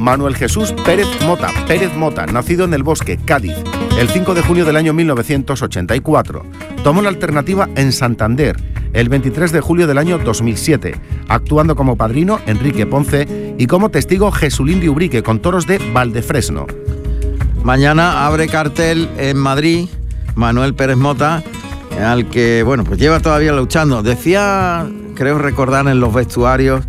Manuel Jesús Pérez Mota, nacido en El Bosque, Cádiz, el 5 de junio del año 1984. Tomó la alternativa en Santander el 23 de julio del año 2007, actuando como padrino Enrique Ponce y como testigo Jesulín de Ubrique con toros de Valdefresno. Mañana abre cartel en Madrid Manuel Pérez Mota, al que, bueno, pues lleva todavía luchando. Decía, creo recordar en los vestuarios,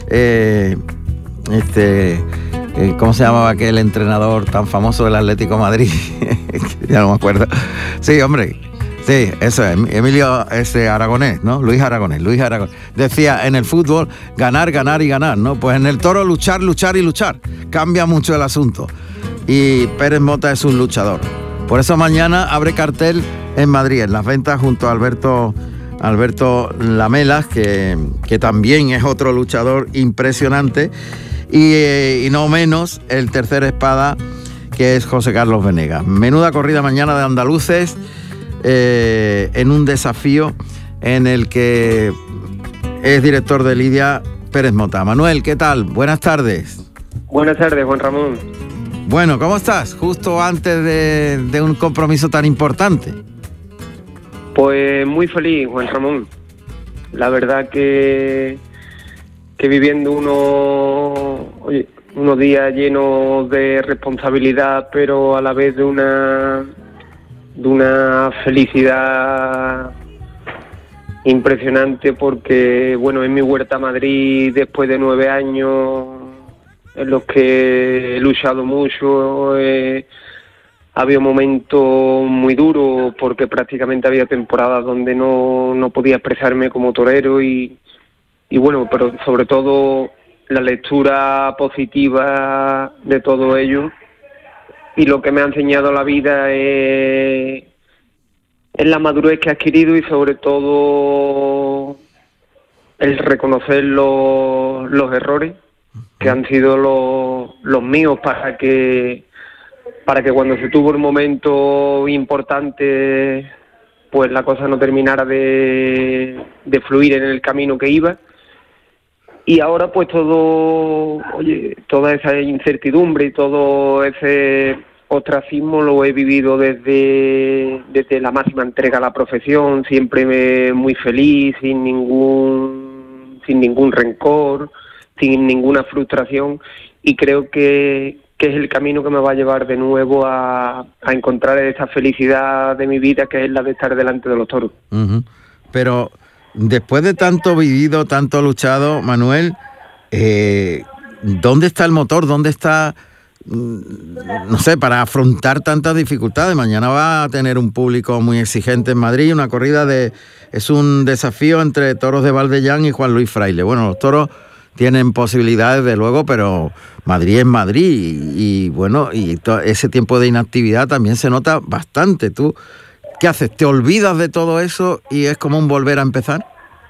¿cómo se llamaba aquel entrenador tan famoso del Atlético de Madrid? Ya no me acuerdo. Sí, hombre. Sí, eso es, Emilio Aragonés, ¿no? Luis Aragonés. Decía, en el fútbol, ganar y ganar, ¿no? Pues en el toro luchar y luchar. Cambia mucho el asunto. Y Pérez Mota es un luchador. Por eso mañana abre cartel en Madrid, en las ventas, junto a Alberto Lamelas, que también es otro luchador impresionante. Y no menos el tercer espada, que es José Carlos Venegas. Menuda corrida mañana de andaluces, en un desafío en el que es director de lidia Pérez Mota. Manuel, ¿qué tal? Buenas tardes. Buenas tardes, Juan Ramón. Bueno, ¿cómo estás? Justo antes de un compromiso tan importante. Pues muy feliz, Juan Ramón. La verdad que viviendo unos días llenos de responsabilidad, pero a la vez de una felicidad impresionante, porque bueno, en mi Huerta Madrid, después de 9 años en los que he luchado mucho, ha habido momentos muy duros, porque prácticamente había temporadas donde no podía expresarme como torero y bueno, pero sobre todo la lectura positiva de todo ello. Y lo que me ha enseñado la vida es la madurez que he adquirido y sobre todo el reconocer los errores que han sido los míos para que cuando se tuvo el momento importante, pues la cosa no terminara de fluir en el camino que iba. Y ahora pues toda esa incertidumbre y todo ese ostracismo lo he vivido desde la máxima entrega a la profesión, siempre muy feliz, sin ningún rencor, sin ninguna frustración, y creo que es el camino que me va a llevar de nuevo a encontrar esa felicidad de mi vida, que es la de estar delante de los toros. Uh-huh. Pero después de tanto vivido, tanto luchado, Manuel, ¿dónde está el motor? ¿Dónde está, no sé, para afrontar tantas dificultades? Mañana va a tener un público muy exigente en Madrid, una corrida es un desafío entre toros de Valdellán y Juan Luis Fraile. Bueno, los toros tienen posibilidades, de luego, pero Madrid es Madrid y bueno, ese tiempo de inactividad también se nota bastante. ¿Tú qué haces? ¿Te olvidas de todo eso y es como un volver a empezar?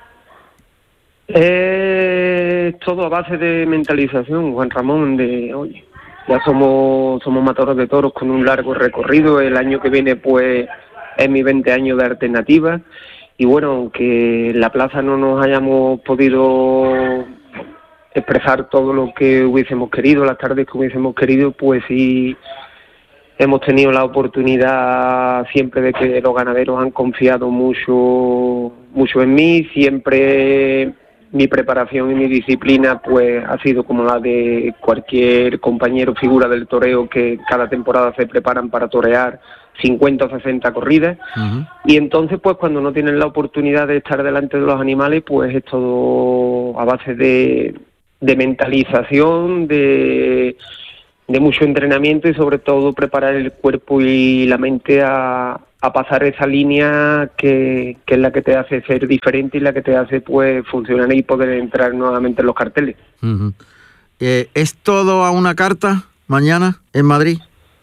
Todo a base de mentalización, Juan Ramón, oye, ya somos matadores de toros con un largo recorrido. El año que viene pues es mi 20 años de alternativa y bueno, aunque en la plaza no nos hayamos podido expresar todo lo que hubiésemos querido, las tardes que hubiésemos querido, pues sí hemos tenido la oportunidad siempre de que los ganaderos han confiado mucho en mí. Siempre mi preparación y mi disciplina pues ha sido como la de cualquier compañero figura del toreo, que cada temporada se preparan para torear 50 o 60 corridas. Uh-huh. Y entonces pues cuando no tienen la oportunidad de estar delante de los animales, pues es todo a base de mentalización, de mucho entrenamiento y sobre todo preparar el cuerpo y la mente a pasar esa línea que es la que te hace ser diferente y la que te hace pues funcionar y poder entrar nuevamente en los carteles. Uh-huh. ¿Es todo a una carta mañana en Madrid?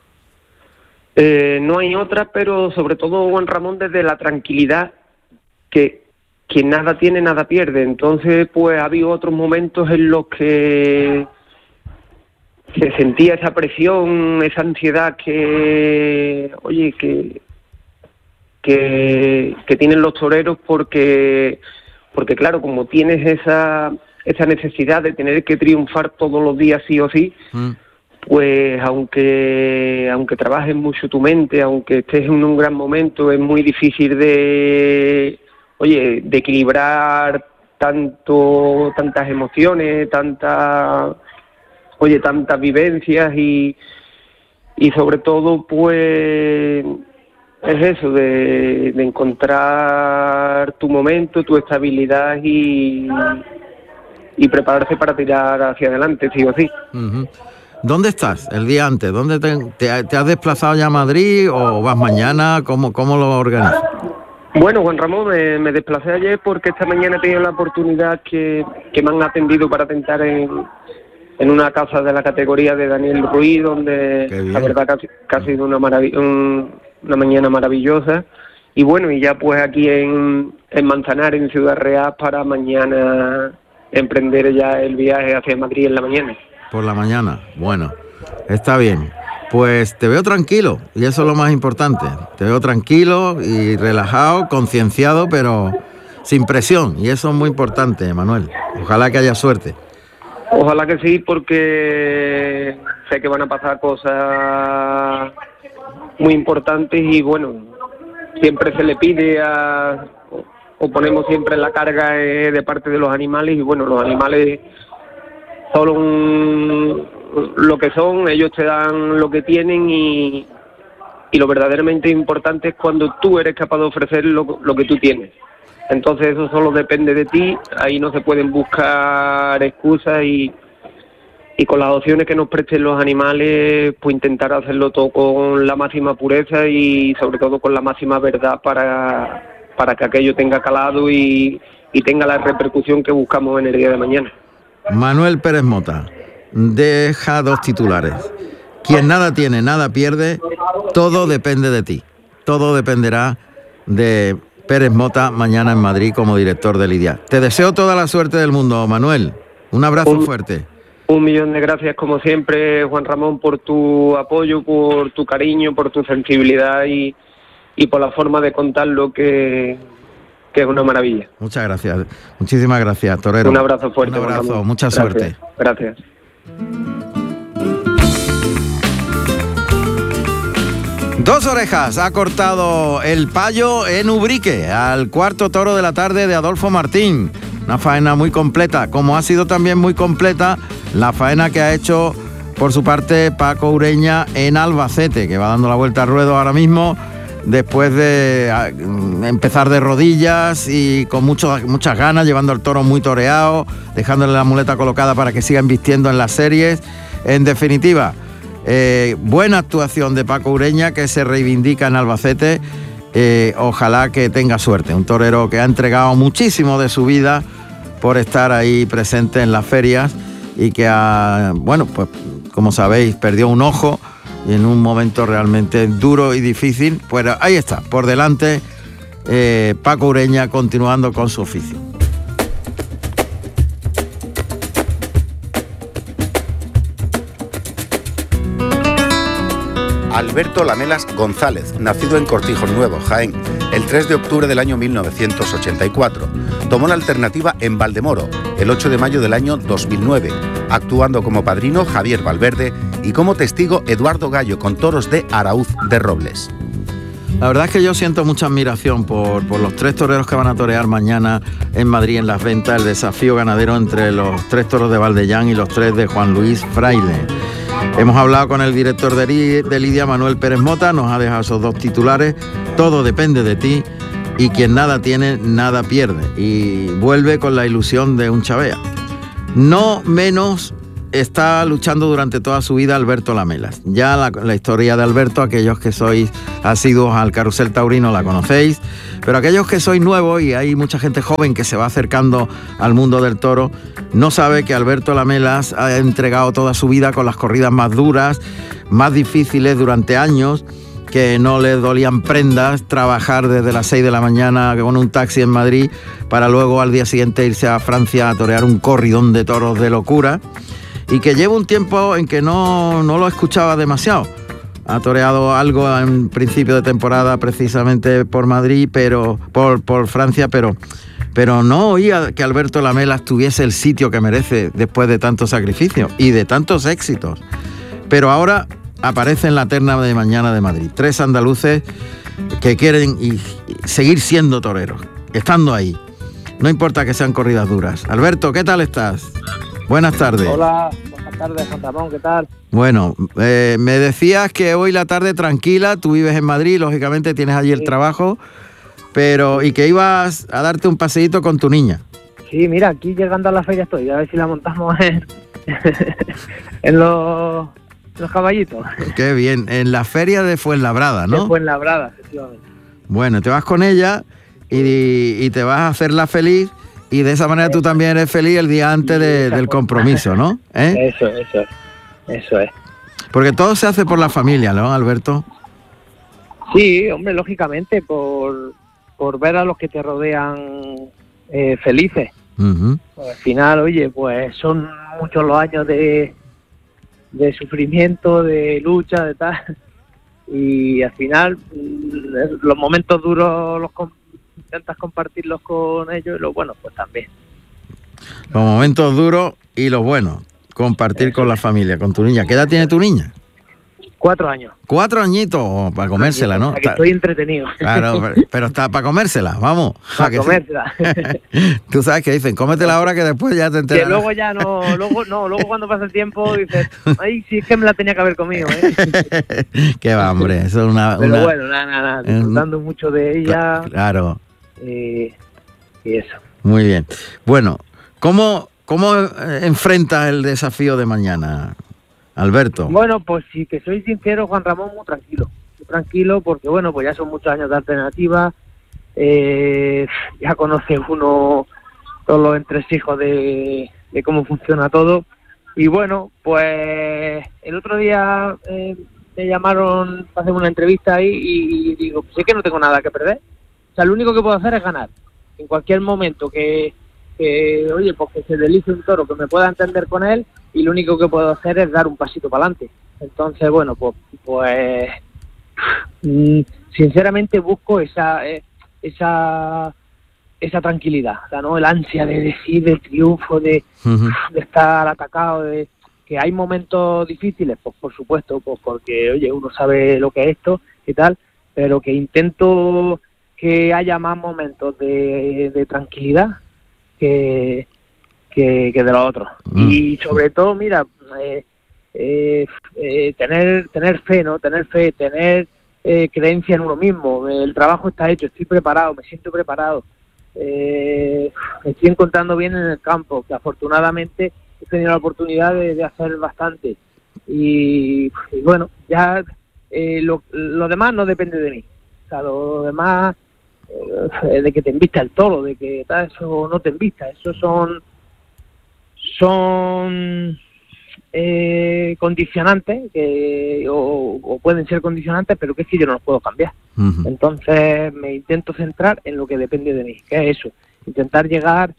No hay otra, pero sobre todo, Juan Ramón, desde la tranquilidad que quien nada tiene, nada pierde. Entonces, pues ha habido otros momentos en los que se sentía esa presión, esa ansiedad que tienen los toreros, porque claro, como tienes esa necesidad de tener que triunfar todos los días sí o sí, pues aunque trabajes mucho tu mente, aunque estés en un gran momento, es muy difícil de equilibrar tantas emociones, tantas vivencias y sobre todo pues es eso de encontrar tu momento, tu estabilidad y prepararse para tirar hacia adelante, sí o sí. Uh-huh. ¿Dónde estás el día antes? ¿Dónde te has desplazado ya a Madrid o vas mañana? ¿Cómo lo organizas? Bueno, Juan Ramón, me desplacé ayer porque esta mañana he tenido la oportunidad que me han atendido para tentar en una casa de la categoría de Daniel Ruiz, donde la verdad que ha sido una mañana maravillosa. Y bueno, y ya pues aquí en Manzanares, en Ciudad Real, para mañana emprender ya el viaje hacia Madrid en la mañana. Por la mañana, bueno, está bien. Pues te veo tranquilo, y eso es lo más importante. Te veo tranquilo y relajado, concienciado, pero sin presión, y eso es muy importante, Manuel. Ojalá que haya suerte. Ojalá que sí, porque sé que van a pasar cosas muy importantes y bueno, siempre se le pide o ponemos siempre la carga de parte de los animales y bueno, los animales son lo que son, ellos te dan lo que tienen y lo verdaderamente importante es cuando tú eres capaz de ofrecer lo que tú tienes. Entonces eso solo depende de ti, ahí no se pueden buscar excusas y con las opciones que nos presten los animales, pues intentar hacerlo todo con la máxima pureza y sobre todo con la máxima verdad para que aquello tenga calado y tenga la repercusión que buscamos en el día de mañana. Manuel Pérez Mota deja 2 titulares. Quien nada tiene, nada pierde, todo depende de ti. Todo dependerá de Pérez Mota mañana en Madrid como director de Lidia. Te deseo toda la suerte del mundo, Manuel. Un abrazo fuerte. 1.000.000 de gracias, como siempre, Juan Ramón, por tu apoyo, por tu cariño, por tu sensibilidad y por la forma de contarlo que es una maravilla. Muchas gracias. Muchísimas gracias, torero. Un abrazo fuerte. Un abrazo, Juan Ramón. mucha suerte. Gracias. Dos Orejas ha cortado el payo en Ubrique al cuarto toro de la tarde de Adolfo Martín. Una faena muy completa, como ha sido también muy completa la faena que ha hecho por su parte Paco Ureña en Albacete, que va dando la vuelta al ruedo ahora mismo después de empezar de rodillas y con muchas ganas, llevando al toro muy toreado, dejándole la muleta colocada para que siga invistiendo en las series. En definitiva, buena actuación de Paco Ureña, que se reivindica en Albacete. Ojalá que tenga suerte, un torero que ha entregado muchísimo de su vida por estar ahí presente en las ferias y que pues como sabéis, perdió un ojo y en un momento realmente duro y difícil. Pues ahí está, por delante Paco Ureña continuando con su oficio. Alberto Lamelas González, nacido en Cortijo Nuevo, Jaén, el 3 de octubre del año 1984. Tomó la alternativa en Valdemoro, el 8 de mayo del año 2009, actuando como padrino Javier Valverde y como testigo Eduardo Gallo con toros de Araúz de Robles. La verdad es que yo siento mucha admiración por los 3 toreros que van a torear mañana en Madrid en las ventas, el desafío ganadero entre los 3 toros de Valdellán y los 3 de Juan Luis Fraile. Hemos hablado con el director de Lidia, Manuel Pérez Mota, nos ha dejado esos 2 titulares. Todo depende de ti y quien nada tiene, nada pierde. Y vuelve con la ilusión de un chavea. No menos está luchando durante toda su vida Alberto Lamelas. Ya la historia de Alberto, aquellos que sois asiduos al carrusel taurino la conocéis, pero aquellos que sois nuevos, y hay mucha gente joven que se va acercando al mundo del toro, no sabe que Alberto Lamelas ha entregado toda su vida con las corridas más duras, más difíciles durante años, que no le dolían prendas, trabajar desde las 6 de la mañana con un taxi en Madrid para luego al día siguiente irse a Francia a torear un corridón de toros de locura, y que lleva un tiempo en que no lo escuchaba demasiado. Ha toreado algo en principio de temporada precisamente por Madrid, pero por Francia, pero no oía que Alberto Lamelas tuviese el sitio que merece después de tantos sacrificios y de tantos éxitos. Pero ahora aparece en la terna de mañana de Madrid 3 andaluces que quieren seguir siendo toreros, estando ahí. No importa que sean corridas duras. Alberto, ¿qué tal estás? Buenas tardes. Hola, buenas tardes, Juan Ramón, ¿qué tal? Bueno, me decías que hoy la tarde tranquila, tú vives en Madrid, lógicamente tienes allí el trabajo, pero y que ibas a darte un paseíto con tu niña. Sí, mira, aquí llegando a la feria estoy, a ver si la montamos en los caballitos. Qué bien, en la feria de Fuenlabrada, ¿no? De Fuenlabrada, efectivamente. Bueno, te vas con ella y te vas a hacerla feliz y de esa manera tú también eres feliz el día antes del compromiso, ¿no? Eso es. Porque todo se hace por la familia, ¿no, Alberto? Sí, hombre, lógicamente, por ver a los que te rodean felices. Uh-huh. Pues al final, oye, pues son muchos los años de sufrimiento, de lucha, de tal, y al final los momentos duros intentas compartirlos con ellos y los buenos pues también. Los momentos duros y los buenos, compartir con la familia, con tu niña. ¿Qué edad tiene tu niña? 4 años. 4 añitos, para comérsela, ¿no? O sea, que estoy entretenido. Claro, pero está para comérsela, vamos. Para comérsela. Sí. Tú sabes que dicen, cómetela ahora que después ya te enteras. Que luego ya luego cuando pasa el tiempo dices, ay, sí es que me la tenía que haber comido, ¿eh? Qué va, hombre, eso es Pero bueno, nada, disfrutando mucho de ella. Claro. Y eso. Muy bien. Bueno, ¿cómo enfrentas el desafío de mañana, Alberto? Bueno, pues si te soy sincero, Juan Ramón, muy tranquilo, porque bueno, pues ya son muchos años de alternativa, ya conoce uno todos los entresijos de cómo funciona todo, y bueno, pues el otro día me llamaron para hacer una entrevista ahí y digo, pues es que no tengo nada que perder, o sea, lo único que puedo hacer es ganar, en cualquier momento que oye, pues que se deslice un toro, que me pueda entender con él, y lo único que puedo hacer es dar un pasito para adelante. Entonces, bueno, pues sinceramente busco esa tranquilidad, o sea, ¿no? El ansia de decir, del triunfo, de estar atacado, de que hay momentos difíciles, pues por supuesto, pues porque, oye, uno sabe lo que es esto y tal, pero que intento que haya más momentos de tranquilidad que de los otros. Y sobre todo, mira, tener fe, ¿no? Tener fe, tener creencia en uno mismo. El trabajo está hecho, estoy preparado, me siento preparado. Me estoy encontrando bien en el campo, que afortunadamente he tenido la oportunidad de hacer bastante. Y bueno, ya lo demás no depende de mí. O sea, lo demás, de que te embista el toro, de que tal, eso no te embista, eso son condicionantes o pueden ser condicionantes, pero que es que yo no los puedo cambiar. Entonces me intento centrar en lo que depende de mí, que es eso, intentar llegar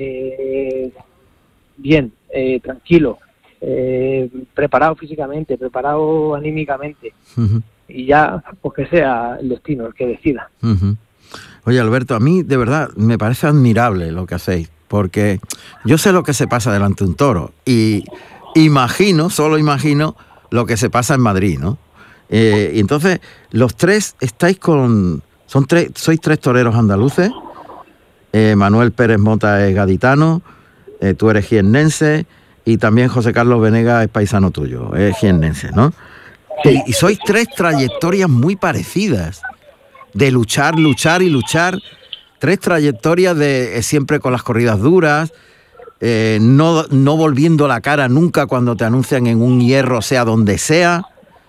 bien, tranquilo, preparado físicamente, preparado anímicamente, y ya pues que sea el destino el que decida. Oye, Alberto, a mí de verdad me parece admirable lo que hacéis, porque yo sé lo que se pasa delante de un toro y solo imagino lo que se pasa en Madrid, ¿no? Y entonces, los tres estáis sois 3 toreros andaluces. Manuel Pérez Mota es gaditano, tú eres jiennense y también José Carlos Venegas es paisano tuyo, es jiennense, ¿no? Sí. Y sois 3 trayectorias muy parecidas, de luchar y luchar, 3 trayectorias de siempre con las corridas duras, no volviendo la cara nunca cuando te anuncian en un hierro, sea donde sea.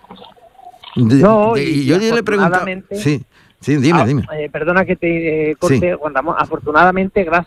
Y yo le pregunto... Sí, dime. Perdona que te corte, sí. Juan Ramón, afortunadamente, gracias